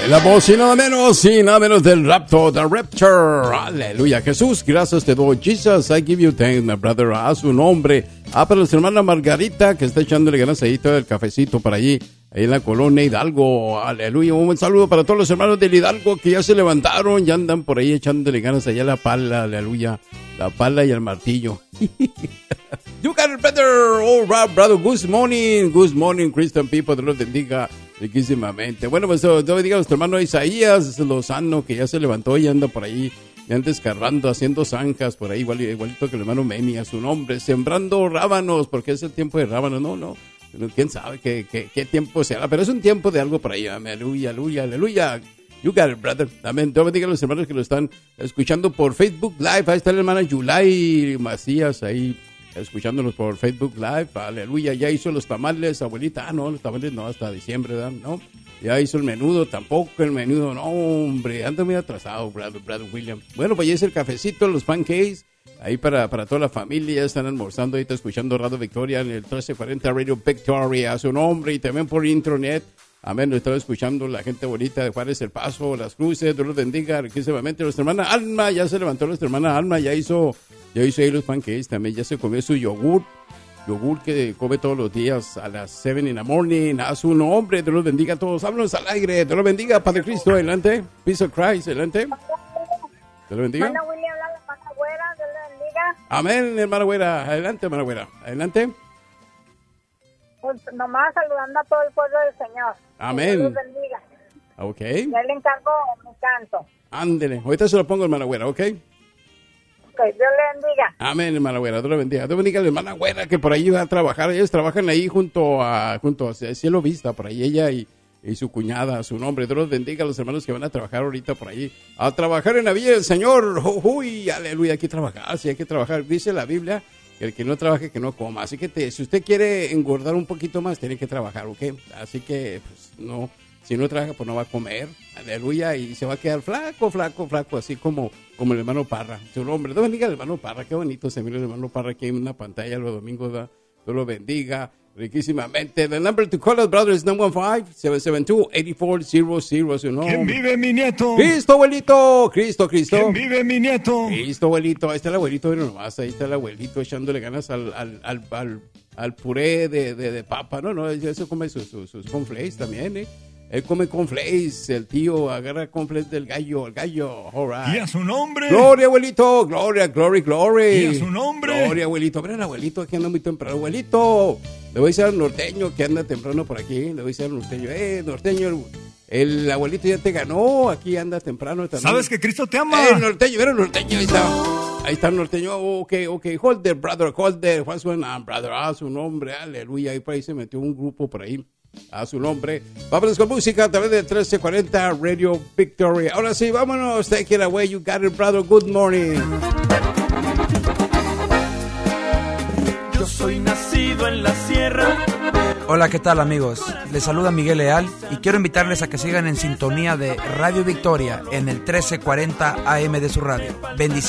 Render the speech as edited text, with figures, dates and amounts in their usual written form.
La voz y nada menos del rapto, the rapture. Aleluya, Jesús, gracias te doy. Jesus, I give you thanks, my brother. A su nombre. Para nuestra hermana Margarita, que está echándole ganas ahí todo el cafecito por allí, ahí en la colonia Hidalgo. Aleluya, un buen saludo para todos los hermanos del Hidalgo que ya se levantaron, ya andan por ahí echándole ganas allá a la pala, aleluya. La pala y el martillo. You got it, brother. All right, brother. Good morning, Christian people. Dios los bendiga riquísimamente. Bueno, pues Dios bendiga a nuestro hermano Isaías Lozano, que ya se levantó y anda por ahí, ya anda descargando, haciendo zanjas por ahí, igualito que el hermano Memi, a su nombre, sembrando rábanos, porque es el tiempo de rábanos. No, quién sabe qué tiempo será, pero es un tiempo de algo por ahí. Aleluya, aleluya, aleluya. You got it, brother. Amén. Dios bendiga a los hermanos que lo están escuchando por Facebook Live. Ahí está la hermana Yulay Macías ahí escuchándonos por Facebook Live. Aleluya. Ya hizo los tamales, abuelita. No, los tamales no, hasta diciembre, ¿verdad? No. Ya hizo el menudo, tampoco el menudo. No, hombre, anda muy atrasado, brother William. Bueno, pues ya es el cafecito, los pancakes. Ahí para toda la familia, están almorzando, ahí está escuchando Radio Victoria en el 1340 Radio Victoria, a su nombre, y también por internet. Amén, lo estaba escuchando la gente bonita de Juárez, El Paso, Las Cruces. Dios los bendiga riquísimamente. Nuestra hermana Alma, ya se levantó nuestra hermana Alma, ya hizo ahí los pancakes, también ya se comió su yogur que come todos los días a las 7 in the morning, a su nombre. Dios los bendiga a todos, háblanos al aire. Dios los bendiga, Padre Cristo, adelante. Peace of Christ, adelante. Dios los bendiga. Hermana William, la hermana Güera, Dios le bendiga. Amén, hermana Güera, adelante, hermana Güera, adelante. Pues nomás saludando a todo el pueblo del Señor. Amén. Dios los bendiga. Ok. Ya le encargo mi canto. Ándele, ahorita se lo pongo, hermana Güera, ¿ok? Ok, Dios le bendiga. Amén, hermana Güera, Dios le bendiga. Dios bendiga a la hermana Güera que por ahí va a trabajar. Ellos trabajan ahí junto a Cielo Vista, por ahí ella y su cuñada, a su nombre. Dios los bendiga a los hermanos que van a trabajar ahorita por ahí. A trabajar en la Villa del Señor. Uy, aleluya, hay que trabajar, sí, hay que trabajar. Dice la Biblia que el que no trabaje, que no coma. Así que si usted quiere engordar un poquito más, tiene que trabajar, ¿ok? Así que, pues, no, si no trabaja, pues no va a comer. Aleluya, y se va a quedar flaco, así como el hermano Parra. Su nombre, Dios bendiga al hermano Parra. Qué bonito se mira el hermano Parra aquí en una pantalla los domingos. Dios lo bendiga riquísimamente. The number to call us, brothers, 915-772-8400. Su nombre. ¿Quién vive, mi nieto? Cristo, abuelito. Cristo. ¿Quién vive, mi nieto? Cristo, abuelito. Ahí está el abuelito, mira nomás. Ahí está el abuelito echándole ganas al puré de papa. No, eso come sus cornflakes también, Él come cornflakes, el tío agarra cornflakes del gallo, el gallo, all right. ¿Y a su nombre? Gloria, abuelito, gloria. ¿Y a su nombre? Gloria, abuelito. Mira el abuelito que anda muy temprano, abuelito. Le voy a decir al norteño que anda temprano por aquí, le voy a decir al norteño, norteño, el abuelito ya te ganó, aquí anda temprano. También. ¿Sabes que Cristo te ama? El norteño, mira el norteño, ahí está el norteño, ok, hold there, brother, what's going on, brother, a su nombre, aleluya, ahí por ahí se metió un grupo por ahí. A su nombre. Vámonos con música a través de 1340 Radio Victoria. Ahora sí, vámonos. Take it away. You got it, brother. Good morning. Yo soy nacido en la sierra. Hola, ¿qué tal, amigos? Les saluda Miguel Leal y quiero invitarles a que sigan en sintonía de Radio Victoria en el 1340 AM de su radio. Bendiciones.